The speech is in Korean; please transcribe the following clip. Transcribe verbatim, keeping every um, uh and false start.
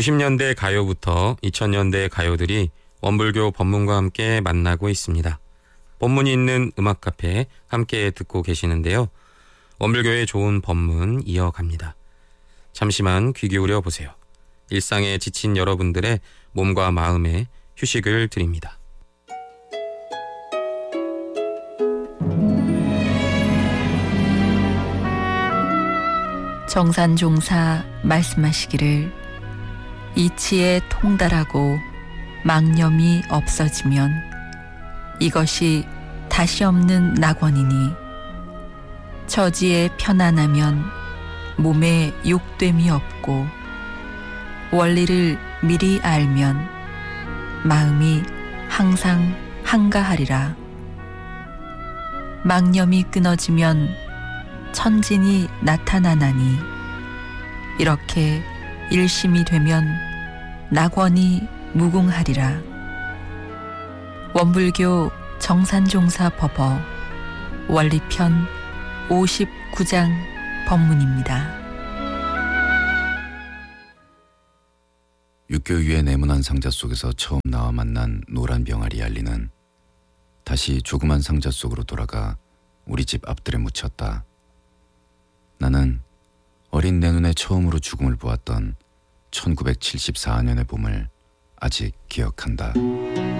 구십 년대 가요부터 이천 년대 가요들이 원불교 법문과 함께 만나고 있습니다. 법문이 있는 음악 카페 함께 듣고 계시는데요. 원불교의 좋은 법문 이어갑니다. 잠시만 귀 기울여 보세요. 일상에 지친 여러분들의 몸과 마음에 휴식을 드립니다. 정산종사 말씀하시기를 이치에 통달하고 망념이 없어지면 이것이 다시 없는 낙원이니 처지에 편안하면 몸에 욕됨이 없고 원리를 미리 알면 마음이 항상 한가하리라. 망념이 끊어지면 천진이 나타나나니 이렇게 일심이 되면 낙원이 무궁하리라. 원불교 정산종사 법어 원리편 오십구 장 법문입니다. 육교 위의 네모난 상자 속에서 처음 나와 만난 노란 병아리 알리는 다시 조그만 상자 속으로 돌아가 우리 집 앞들에 묻혔다. 나는 어린 내 눈에 처음으로 죽음을 보았던 천구백칠십사 년의 봄을 아직 기억한다.